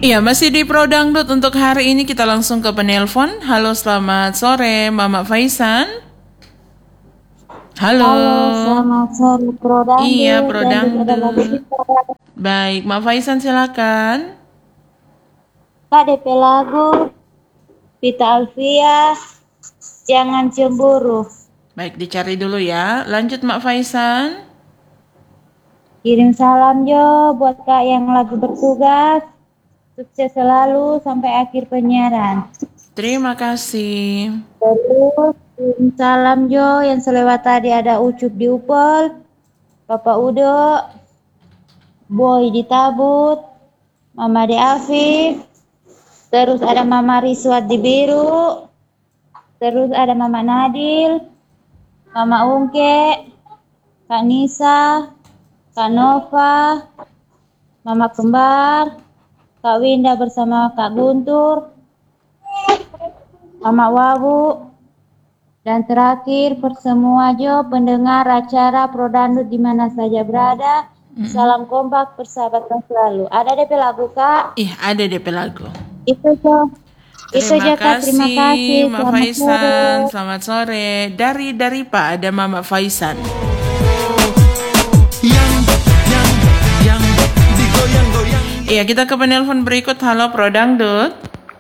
Iya, masih di Pro Dangdut. Untuk hari ini kita langsung ke penelpon. Halo, selamat sore, Mama Faisan. Halo. Halo, selamat sore Pro Iya, Dangdut. Pro Dangdut adalah Dangdut. kita. Baik, Mama Faisan silakan. Kak DP lagu Vita Alfia, Jangan Cemburu. Baik, dicari dulu ya. Lanjut, Mak Faisan. Kirim salam Jo buat Kak yang lagi bertugas. Sukses selalu sampai akhir penyiaran. Terima kasih. Terus kirim salam Jo yang selewat tadi ada Ucup di Upol, Papa Udo, Boy di Tabut, Mama De Afif, terus ada Mama Riswat di Biru, terus ada Mama Nadil, Mama Ungke, Kak Nisa, Kak Nova, Mama Kembar, Kak Winda bersama Kak Guntur, Mama Wawu, dan terakhir semua Jo pendengar acara Pro Dangdut di mana saja berada. Salam kompak, persahabatan selalu. Ada DP lagu Kak? Ada DP lagu. Itu Jo. Itu Terima aja Kak, terima kasih. kasih, Mak Selamat Faisan. sore. Selamat sore. Dari Pak ada Mama Faisan. yang digoyang-goyang. Iya, kita ke penelpon berikut. Halo, Pro Dangdut.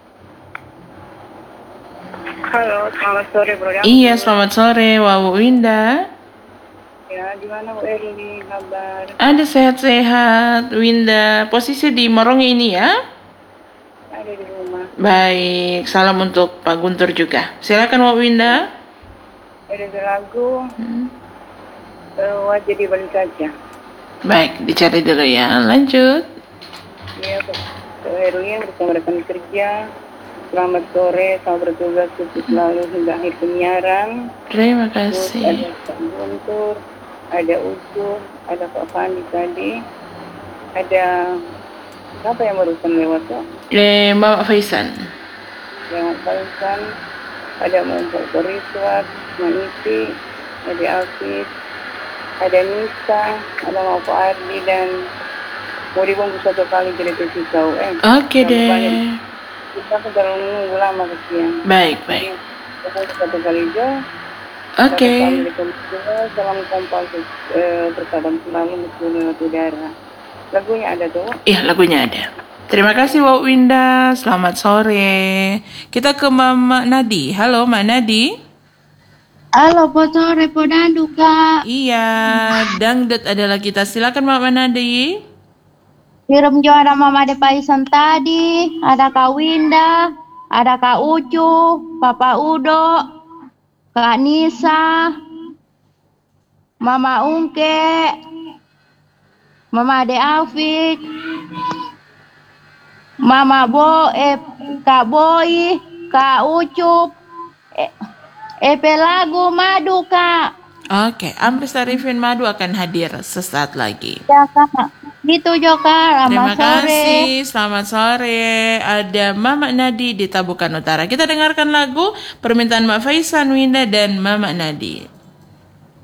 Halo, selamat sore Bro. Iya, selamat sore, Wawu Winda. Ya, gimana Bu Erli kabar? Ada sehat-sehat, Winda. Posisi di Morongi ini ya. Ada di rumah. Baik, salam untuk Pak Guntur juga. Silakan, Wawu Winda. Ada lagu wajah di balik kaca. Baik, dicari dulu ya. Lanjut. Ya, Bu Erli bersama rekan kerja. Selamat sore, selamat bertugas sukses selalu hingga akhir penyiaran. Terima Terus kasih. ada Pak Guntur, ada Ucup, ada Pak Fandi tadi, ada siapa yang barusan lewat ya? Mama Faisan. Yang Faisan, ada Mumpul Koriswat, Maniti, ada Alfis, ada Nisa, ada Mako Ardi, dan mau dibungkus satu kali jadi pisau. Oke deh. Kita sudah menunggu lama kesian. Baik. Kita satu kali Jo. Oke. Salam kompak, persahabatan selalu meskipun lewat udara. Lagunya ada tuh. Iya, lagunya ada. Terima kasih, Wawu Winda. Selamat sore. Kita ke Mama Nadi. Halo, Mak Nadi. Halo, sore Pro Dangdut Kak. Iya, dangdut adalah kita. Silakan, Mama Nadi. Kirim Jo ada Mama De Paisan tadi, ada Kak Winda, ada Kak Ucu, Papa Udo, Kak Nisa, Mama Ungke, Mama De Afik, Mama Kak Boy, Kak Ucup, EP lagu Madu Kak. Oke, Amris Arifin Madu akan hadir sesaat lagi. Ya Kak, gitu Jo Kak, Terima selamat sore. kasih, selamat sore. Ada Mama Nadi di Tabukan Utara. Kita dengarkan lagu permintaan Mak Faisan, Winda, dan Mama Nadi.